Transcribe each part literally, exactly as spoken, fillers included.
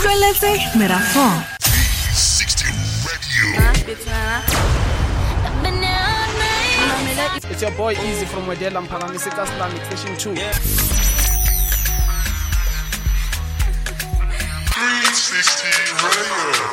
Utlweletse merafong. sixty Radio. It's your boy Easy from Wedela Mpangamiseka Islamic Station two. three sixty Radio.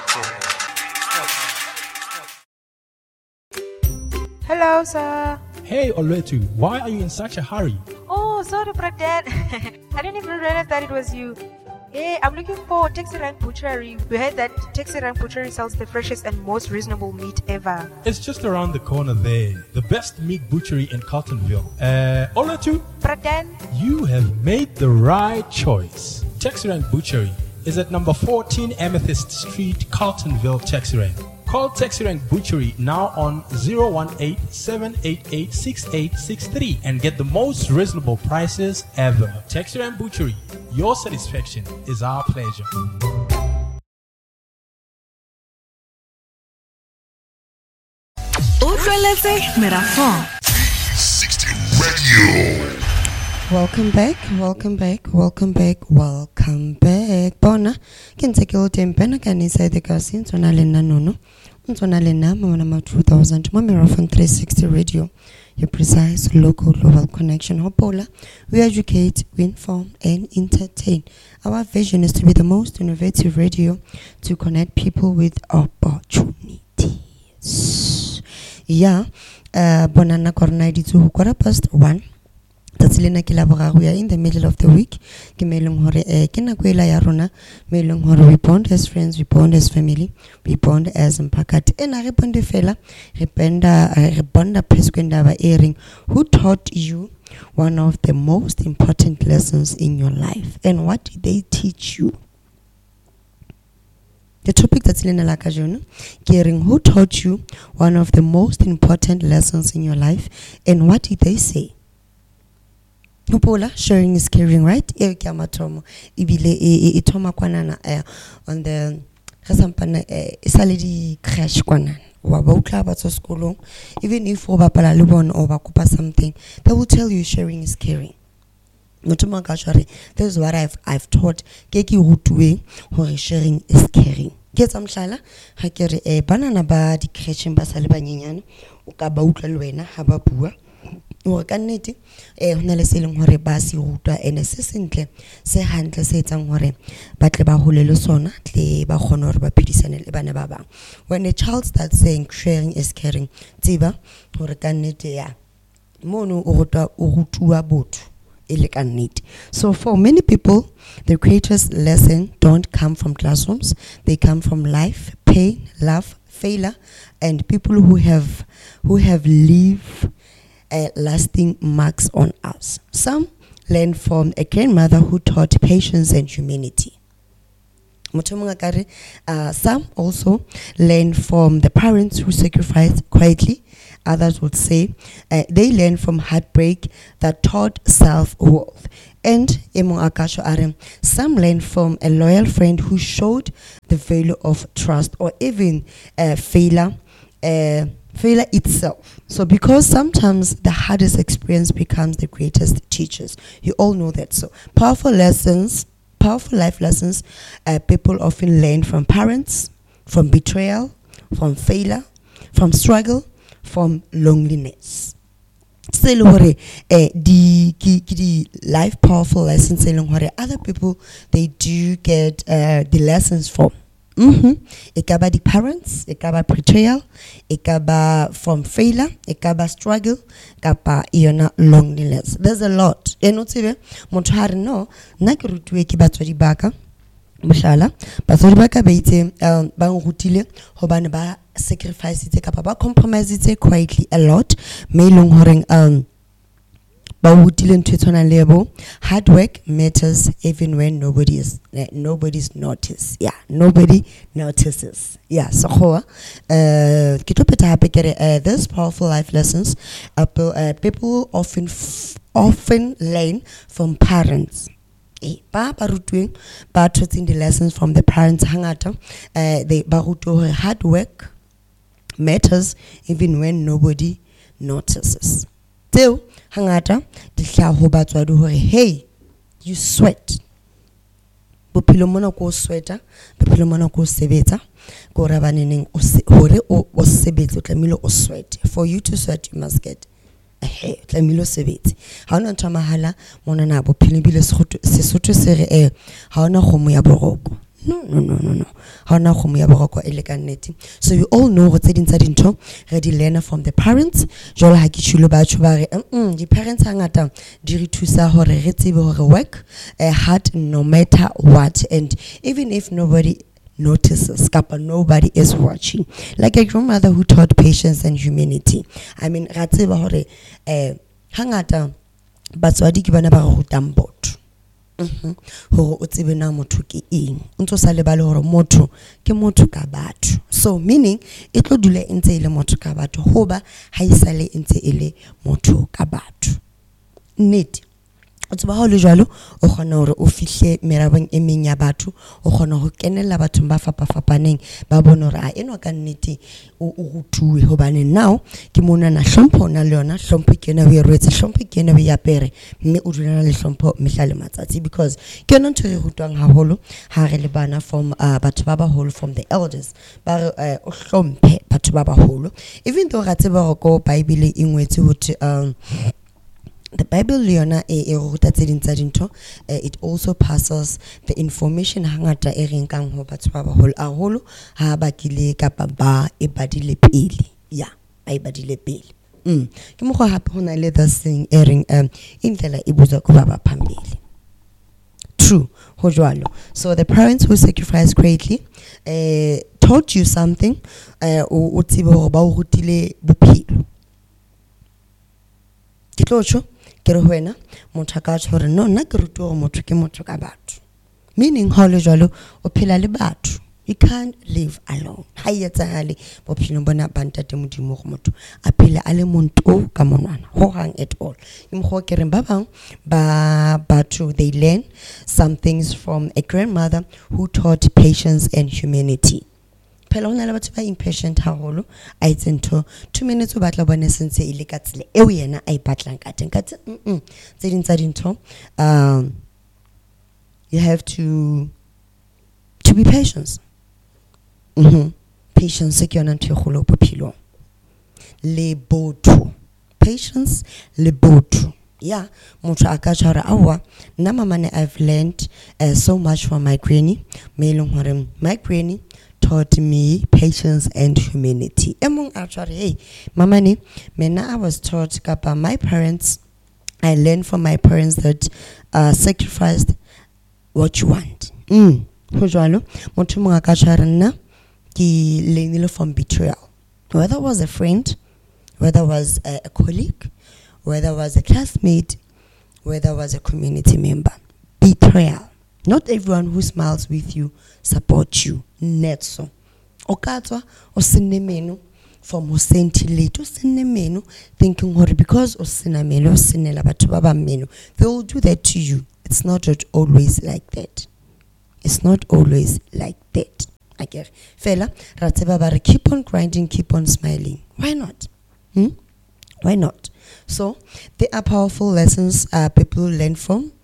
Hello, sir. Hey, Oletu, why are you in such a hurry? Oh, sorry, Brad. I didn't even realize that it was you. Hey, I'm looking for Taxi Rank Butchery. We heard that Taxi Rank Butchery sells the freshest and most reasonable meat ever. It's just around the corner there. The best meat butchery in Carltonville. Uh, Oletu, Brad, you have made the right choice. Taxirank Butchery is at number fourteen Amethyst Street, Carltonville, Taxirank. Call Taxirank Butchery now on zero one eight, seven eight eight, six eight six three and get the most reasonable prices ever. Taxirank Butchery, your satisfaction is our pleasure. Utlweletse merafong. sixty Radio. Welcome back, welcome back, welcome back, welcome back. Bona, can take your tempena can inside the casino, Sonalena Nono, Sonalena, Mama two thousand, Mamma from three sixty Radio, your precise local global connection. Hopola, we educate, we inform, and entertain. Our vision is to be the most innovative radio to connect people with opportunities. Yeah, uh, Bonana Cornaidi to quarter past one. That's Lena Kilabora. We are in the middle of the week. Kimelung Hore Kina Kwela Yarona, Melung Hore, we bond as friends, we bond as family, we bond as Mpakat. And I repond the fella, rependa, repanda Pesquendava airing. Who taught you one of the most important lessons in your life? And what did they teach you? The topic that's Lena Lakajon, caring who taught you one of the most important lessons in your life, and what did they say? Upola, sharing is caring, right? E ke amatomo ibile e thoma kwanana on the gasampana e sale di crash kwanana wa ba utla ba tso sekolong, even if o bapala le bona o ba kopa something, they will tell you sharing is caring. Motoma ka share, this is what I've I've taught ke ke rutuwe hore sharing is caring. Ke tsamhlala ha ke re e banana ba di crash ba sale ba nyenyana o ka ba utla le wena ha ba bua o ka nnete eh hona le seleng hore ba se rutwa ene se sentle se hantle se etsang hore ba tle ba holele sona tle ba khona hore ba phedisane le bana ba bang. When a child starts saying sharing is caring, tsiba hore ka nnete ya mono o rutwa o rutuwa botho ele ka nnete. So for many people, the greatest lesson don't come from classrooms, they come from life, pain, love, failure, and people who have who have lived Uh, lasting marks on us. Some learn from a grandmother who taught patience and humanity. Uh, some also learn from the parents who sacrificed quietly. Others would say uh, they learn from heartbreak that taught self-worth. And some learn from a loyal friend who showed the value of trust, or even uh, failure uh, failure itself. So because sometimes the hardest experience becomes the greatest teachers. You all know that. So powerful lessons, powerful life lessons, uh, people often learn from parents, from betrayal, from failure, from struggle, from loneliness. Still, uh, the, the life powerful lessons, other people, they do get uh, the lessons from. Mm-hmm. Ekaba the parents, ekaba betrayal, ekaba from failure, ekaba struggle, kapa iona loneliness. There's a lot. Enotibe, montari no, nakirutuwe ki batswadi baka, mushala, batswadi baka beite, bang rutile, hobane ba sacrifice ite kapa ba compromise ite quietly a lot, me long horeng um. Hard work matters even when nobody is uh, nobody's notice. Yeah, nobody notices. Yeah, so uh, uh this powerful life lessons uh, people often f often learn from parents. Ba ba rutweng ba thotseng the lessons from the parents hangata uh, they ba rutwa hard work matters even when nobody notices. Still, hangata di hlaho batswadi hore hey, you sweat, bophelo mona ko sweater bophelo mona ko sebetsa ko ra baneneng o hore o o sebetse o tlamile o sweat. For you to sweat you must get eh tlamile o sebetse ha ona ntwa mahala mona na bophelo bile Sesotho se re eh ha ona khomo ya boroko. No, no, no, no, no. How na khomo ya boroko ele ka nnete. So you all know what tseding tsa dintho re di learn from the parents. Jolo ha ke tshilo ba tshwa ba re mm di parents hangata di re thusa hore re tsebe hore work uh, hard no matter what, and even if nobody notices kapa nobody is watching, like a grandmother who taught patience and humanity. I mean ra tseba hore eh hangata batswadi ke bana ba go rutang botho. Mhm hore o tsebe na motho ke eng o ntse sa lebale hore motho ke motho ka batho. So meaning e tlo dula ntse ile motho ka batho hoba ha isale ntse ile motho ka batho. Nnete o tseba ha le jwalo o kgona hore o fihle merabong e meng ya batho o kgona ho kenella batho ba fapa fapaneng ba bona hore a enwa ka nnete o rutuwe hobane now ke mona na hlompho na le yona hlompho ke na o rwetse hlompho ke na o yapere mme o dula le hlompho mehlale matsatsi, because ke yona ntho e rutwang haholo ha re le bana from uh, batho ba baholo, from the elders ba re o hlomphe batho ba baholo. Even though ra tseba hore ko Bible e ngwetse hothi um the Bible Leona e ruta tse ding tsa dintho, it also passes the information hangata e reng kang ho batho ba baholo a holo ha ba kile kapa ba e badile pele ya ba e badile pele. Mm ke mo go hape hona le this thing e reng um indlela e buzwa ko ba ba phambili. True ho jwalo. So the parents who sacrificed greatly uh, taught you something uh, o tsebe hore ba o rutile bophelo. Ke tlotsho ke re wena motho ka tshore no nna ke rutuwa go motho ke motho ka batho, meaning ha le jwalo o phela le batho. You can't live alone. Ha yetsagale bophelo bona bantate modimo go motho a phela a le monto ka monwana ho hang at all. Im go ke re ba bang ba batho they learn some things from a grandmother who taught patience and humanity. Phela hona le batho ba impatient haholo a itsentho two minutes o batla bone sense ile ka tsile e o yena a ipatlang ka teng ka tse mm tse ding tsa dintho um you have to to be patient. Mhm patience ke yona ntho e golo bophelo le botho. Patience le botho. Yeah, motho a ka tshwara awa nna mamane I've learned uh, so much from my granny. Me leng hore my granny taught me patience and humanity. Among actually, hey, mamani, mena I was taught by my parents. I learned from my parents that uh, sacrificed what you want. Mm. Hojalo, motho mo ka tshwarana ki lenile from betrayal. Whether it was a friend, whether it was a, a colleague, whether it was a classmate, whether it was a community member. Betrayal. Not everyone who smiles with you supports you. Netso. Okatwa o sinemenu from o sentilate o sinemenu thinking hore because o sinamelo o sinela batho ba ba meno. They will do that to you. It's not always like that. It's not always like that. I get fella rateba ba re keep on grinding, keep on smiling. Why not? Hmm? Why not? So there are powerful lessons uh, people learn from.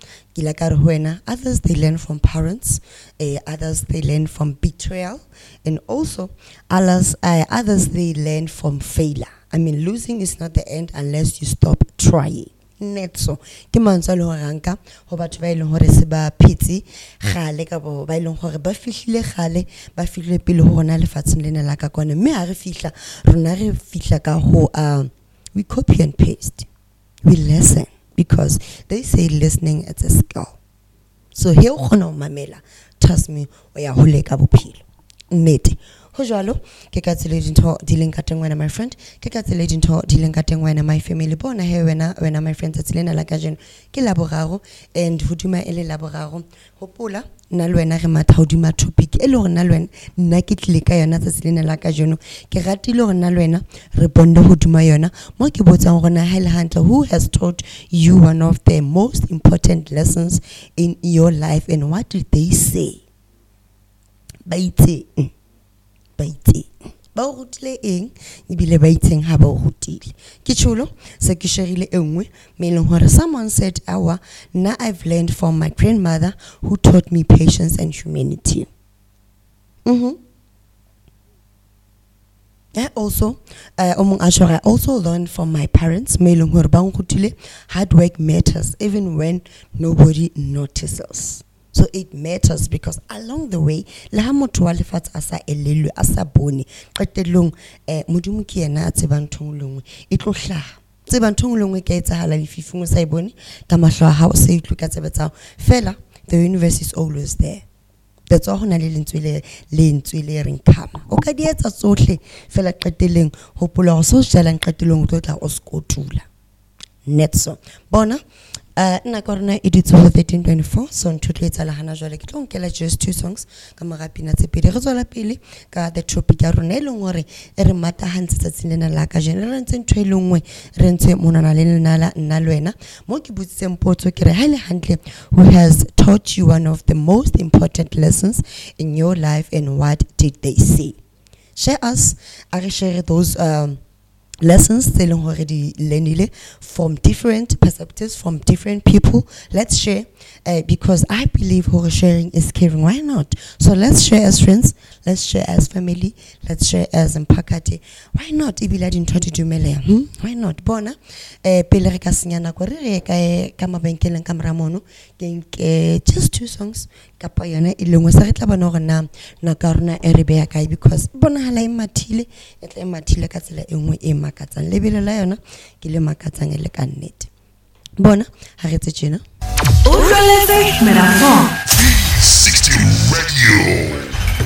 Others they learn from parents, uh, others they learn from betrayal, and also others, uh, others they learn from failure. I mean, losing is not the end unless you stop trying. Netso ke mantswa le ranka ho batho ba ileng hore se ba phitsi gale ka bo ba ileng hore ba fihlile gale ba fihlile pele ho rona lefatsheng lena la ka kwana mme ha re fihla rona re fihla ka ho um we copy and paste, we listen, because they say listening is a skill. So he o khona o mamela, trust me o ya hole ka bophelo nnete. Ho jwalo ke ka tsele dintho di leng ka teng wena my friend, ke ka tsele dintho di leng ka teng wena my family. Bona he wena wena my friends tselena la ka jeno ke la boraro and hoduma ele la boraro hopola nna le wena re matha hoduma topic e le gore nna le wena nna ke tlile ka yona tselena la ka jeno ke ratile gore nna le wena re bonde hoduma yona mo ke botsang gore na Hell Hunter who has taught you one of the most important lessons in your life, and what did they say? Ba itse ba itse ba o rutile eng ebile ba itseng ha ba o rutile ke tsholo se ke sharile engwe me leng hore someone said awa na I've learned from my grandmother who taught me patience and humanity. Mhm. I also, uh, I also learned from my parents, hard work matters even when nobody notices. So it matters because along the way, la motho wa lefatshe asa elelwe asa bone qetelong eh modimo ke yena a tsebang thongolongwe e tlo hlaha tsebang thongolongwe ke etsahala lefifung sa ibone ka mahlo a hao se itlo ka tsebetsa fela the universe is always there. That's all hona le lentswe le lentswe le reng khama o ka di etsa tsohle fela qeteleng hopola ho so jala qetelong o tla o skotula netso bona uh nna ka rona e ditso thirteen twenty-four so ntho tle etsa la hana jwale ke tlo nkela just two songs ka magapina tse pedi re tswela pele ka the topic ya rona e leng hore e re mata hantse tsatsing lena la ka general ntse ntho e lengwe re ntse monana le nna la nna lwena mo ke butsitseng potso ke re ha le hantle who has taught you one of the most important lessons in your life and what did they say? Share us I share those um lessons telling already lenile from different perspectives from different people. Let's share uh, because I believe horror sharing is caring. Why not? So let's share as friends, let's share as family, let's share as mpakate. Why not? Ibila din twenty two million. Hmm? Why not? Bona eh pele re ka senyana go re ka ka mabenkeleng ka mramono ke just two songs kapa yona e lengwe sa re tla bana gore na na ka rona e re be ya kae because bona hala e mathile e tla e mathile ka tsela engwe e makatsang lebelo la yona ke le makatsang e le ka nnete bona ha re tse tjena Utlweletse Merafong sixty Radio.